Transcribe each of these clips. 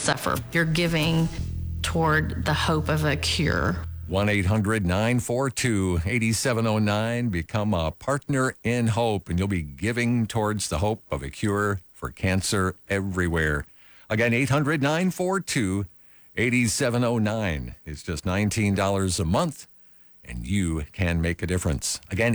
suffer. You're giving toward the hope of a cure. 1-800-942-8709. Become a partner in hope, and you'll be giving towards the hope of a cure for cancer everywhere. Again, 800-942-8709. It's just $19 a month, and you can make a difference. Again,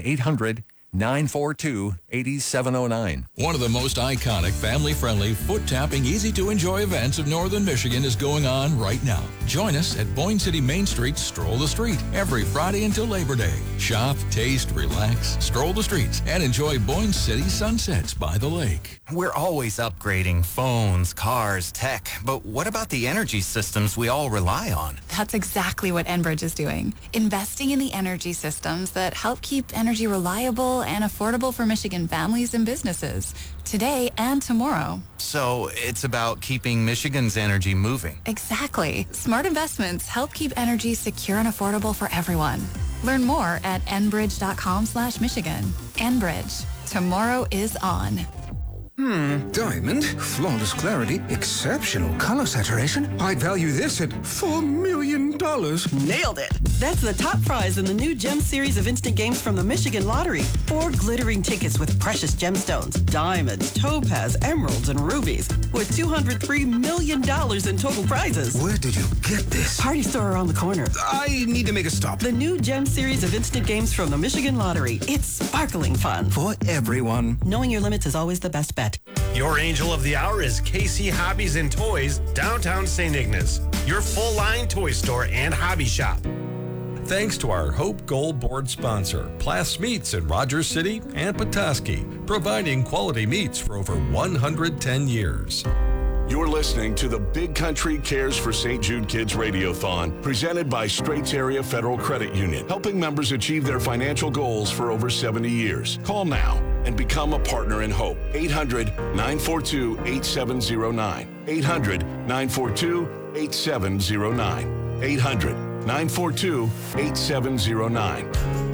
800-942-8709. One of the most iconic, family-friendly, foot-tapping, easy-to-enjoy events of Northern Michigan is going on right now. Join us at Boyne City Main Street Stroll the Street every Friday until Labor Day. Shop, taste, relax, stroll the streets, and enjoy Boyne City sunsets by the lake. We're always upgrading phones, cars, tech, but what about the energy systems we all rely on? That's exactly what Enbridge is doing. Investing in the energy systems that help keep energy reliable and affordable for Michigan families and businesses, today and tomorrow. So it's about keeping Michigan's energy moving. Exactly. Smart investments help keep energy secure and affordable for everyone. Learn more at enbridge.com/Michigan. Enbridge. Tomorrow is on. Diamond, flawless clarity, exceptional color saturation. I'd value this at $4 million. Nailed it. That's the top prize in the new Gem series of instant games from the Michigan Lottery. 4 glittering tickets with precious gemstones, diamonds, topaz, emeralds, and rubies, with $203 million in total prizes. Where did you get this? Party store around the corner. I need to make a stop. The new Gem series of instant games from the Michigan Lottery. It's sparkling fun. For everyone. Knowing your limits is always the best bet. Your angel of the hour is KC Hobbies and Toys, downtown St. Ignace. Your full-line toy store and hobby shop. Thanks to our Hope Gold Board sponsor, Plass Meats in Rogers City and Petoskey, providing quality meats for over 110 years. You're listening to the Big Country Cares for St. Jude Kids Radiothon, presented by Straits Area Federal Credit Union, helping members achieve their financial goals for over 70 years. Call now and become a partner in hope. 800-942-8709. 800-942-8709. 800-942-8709.